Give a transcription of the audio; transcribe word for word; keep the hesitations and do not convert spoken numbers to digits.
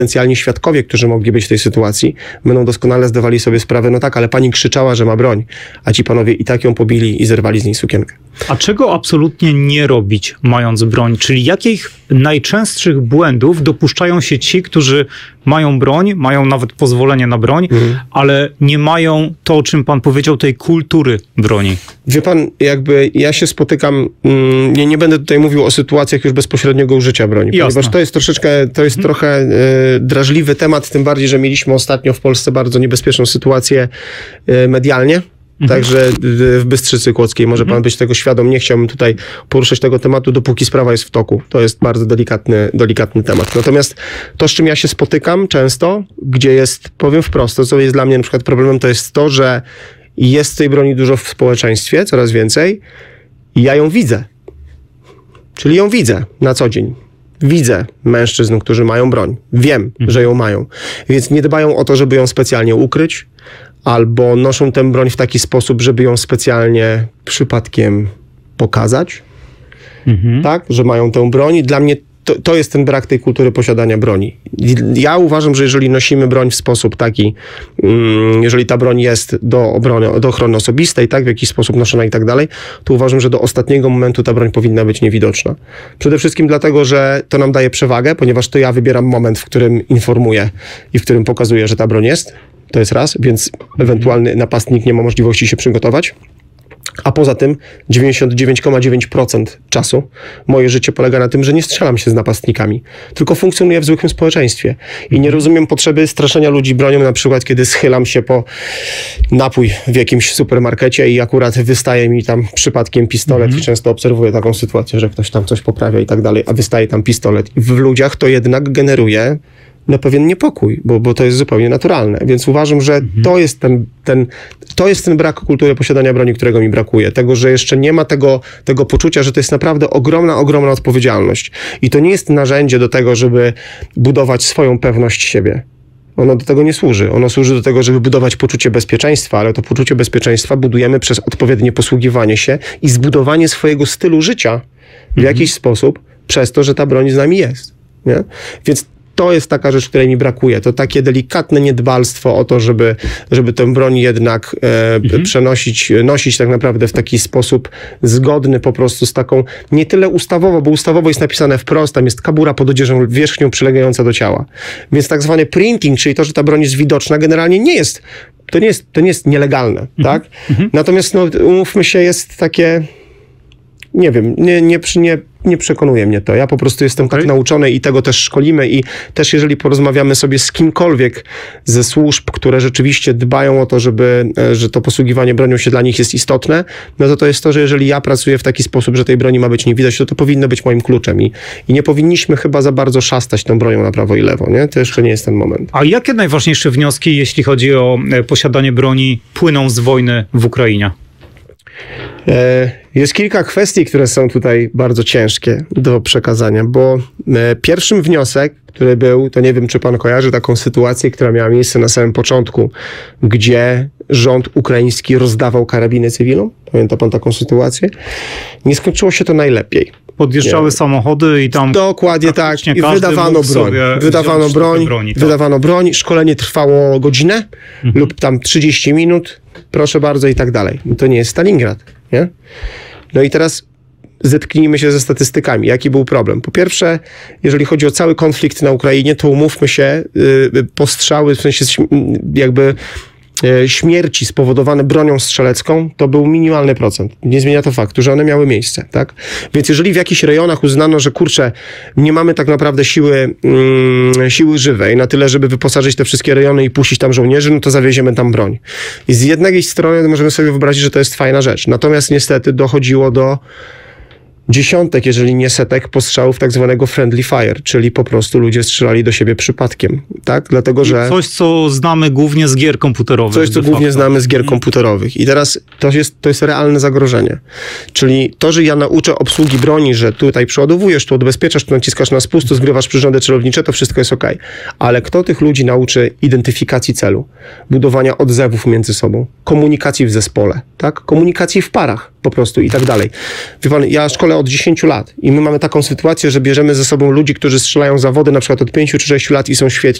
potencjalni świadkowie, którzy mogli być w tej sytuacji, będą doskonale zdawali sobie sprawę, no tak, ale pani krzyczała, że ma broń, a ci panowie i tak ją pobili i zerwali z niej sukienkę. A czego absolutnie nie robić, mając broń? Czyli jakich najczęstszych błędów dopuszczają się ci, którzy mają broń, mają nawet pozwolenie na broń, mhm. ale nie mają to, o czym pan powiedział, tej kultury broni? Wie pan, jakby ja się spotykam, mm, nie, nie będę tutaj mówił o sytuacjach już bezpośredniego użycia broni, Jasne. ponieważ to jest troszeczkę, to jest mhm. trochę y, drażliwy temat, tym bardziej, że mieliśmy ostatnio w Polsce bardzo niebezpieczną sytuację y, medialnie. Mhm. Także w Bystrzycy Kłodzkiej może mhm. pan być tego świadom. Nie chciałbym tutaj poruszać tego tematu, dopóki sprawa jest w toku. To jest bardzo delikatny, delikatny temat. Natomiast to, z czym ja się spotykam często, gdzie jest, powiem wprost, to co jest dla mnie na przykład problemem, to jest to, że jest tej broni dużo w społeczeństwie, coraz więcej i ja ją widzę. Czyli ją widzę na co dzień. Widzę mężczyzn, którzy mają broń. Wiem, mhm. że ją mają. Więc nie dbają o to, żeby ją specjalnie ukryć, albo noszą tę broń w taki sposób, żeby ją specjalnie przypadkiem pokazać. Mhm. Tak? Że mają tę broń. Dla mnie to, to jest ten brak tej kultury posiadania broni. Ja uważam, że jeżeli nosimy broń w sposób taki, mm, jeżeli ta broń jest do obrony, do ochrony osobistej, tak, w jakiś sposób noszona i tak dalej, to uważam, że do ostatniego momentu ta broń powinna być niewidoczna. Przede wszystkim dlatego, że to nam daje przewagę, ponieważ to ja wybieram moment, w którym informuję i w którym pokazuję, że ta broń jest. To jest raz, więc ewentualny napastnik nie ma możliwości się przygotować. A poza tym dziewięćdziesiąt dziewięć przecinek dziewięć procent czasu moje życie polega na tym, że nie strzelam się z napastnikami, tylko funkcjonuję w zwykłym społeczeństwie. I nie rozumiem potrzeby straszenia ludzi bronią, na przykład kiedy schylam się po napój w jakimś supermarkecie i akurat wystaje mi tam przypadkiem pistolet mm-hmm. i często obserwuję taką sytuację, że ktoś tam coś poprawia i tak dalej, a wystaje tam pistolet. I w ludziach to jednak generuje na pewien niepokój, bo, bo to jest zupełnie naturalne. Więc uważam, że mhm. to jest ten, ten, to jest ten brak kultury posiadania broni, którego mi brakuje. Tego, że jeszcze nie ma tego, tego poczucia, że to jest naprawdę ogromna, ogromna odpowiedzialność. I to nie jest narzędzie do tego, żeby budować swoją pewność siebie. Ono do tego nie służy. Ono służy do tego, żeby budować poczucie bezpieczeństwa, ale to poczucie bezpieczeństwa budujemy przez odpowiednie posługiwanie się i zbudowanie swojego stylu życia w mhm. jakiś sposób przez to, że ta broń z nami jest. Nie? Więc to jest taka rzecz, której mi brakuje. To takie delikatne niedbalstwo o to, żeby, żeby tę broń jednak e, mhm. przenosić, nosić tak naprawdę w taki sposób zgodny po prostu z taką, nie tyle ustawowo, bo ustawowo jest napisane wprost, tam jest kabura pod odzieżą wierzchnią przylegająca do ciała. Więc tak zwany printing, czyli to, że ta broń jest widoczna, generalnie nie jest, to nie jest, to nie jest nielegalne, mhm. tak? Mhm. Natomiast no, umówmy się, jest takie, nie wiem, nie, nie, nie Nie przekonuje mnie to. Ja po prostu jestem okay. tak nauczony i tego też szkolimy i też jeżeli porozmawiamy sobie z kimkolwiek ze służb, które rzeczywiście dbają o to, żeby, że to posługiwanie bronią się dla nich jest istotne, no to to jest to, że jeżeli ja pracuję w taki sposób, że tej broni ma być nie widać, to to powinno być moim kluczem i, i nie powinniśmy chyba za bardzo szastać tą bronią na prawo i lewo, nie? To jeszcze nie jest ten moment. A jakie najważniejsze wnioski, jeśli chodzi o posiadanie broni, płyną z wojny w Ukrainie? Jest kilka kwestii, które są tutaj bardzo ciężkie do przekazania, bo pierwszym wniosek, który był, to nie wiem, czy pan kojarzy taką sytuację, która miała miejsce na samym początku, gdzie rząd ukraiński rozdawał karabiny cywilom. Pamięta pan taką sytuację? Nie skończyło się to najlepiej. Podjeżdżały nie. samochody i tam... Dokładnie tak. I wydawano broń. Wydawano broń, broni, tak. wydawano broń. Szkolenie trwało godzinę mhm. lub tam trzydzieści minut. Proszę bardzo i tak dalej. To nie jest Stalingrad, nie? No i teraz zetknijmy się ze statystykami. Jaki był problem? Po pierwsze, jeżeli chodzi o cały konflikt na Ukrainie, to umówmy się, yy, postrzały, w sensie jakby yy, śmierci spowodowane bronią strzelecką, to był minimalny procent. Nie zmienia to faktu, że one miały miejsce, tak? Więc jeżeli w jakichś rejonach uznano, że kurczę, nie mamy tak naprawdę siły, yy, siły żywej na tyle, żeby wyposażyć te wszystkie rejony i puścić tam żołnierzy, no to zawieziemy tam broń. I z jednej strony możemy sobie wyobrazić, że to jest fajna rzecz. Natomiast niestety dochodziło do dziesiątek, jeżeli nie setek postrzałów tak zwanego friendly fire, czyli po prostu ludzie strzelali do siebie przypadkiem, tak? Dlatego, że... Coś, co znamy głównie z gier komputerowych. Coś, co głównie znamy z gier komputerowych. I teraz to jest, to jest realne zagrożenie. Czyli to, że ja nauczę obsługi broni, że tutaj przeładowujesz, tu odbezpieczasz, tu naciskasz na spust, tu zgrywasz przyrządy celownicze, to wszystko jest okej. Ale kto tych ludzi nauczy identyfikacji celu, budowania odzewów między sobą, komunikacji w zespole, tak? Komunikacji w parach po prostu i tak dalej. Wie pan, ja szkolę od dziesięciu lat i my mamy taką sytuację, że bierzemy ze sobą ludzi, którzy strzelają zawody na przykład od pięciu czy sześciu lat i są świetni.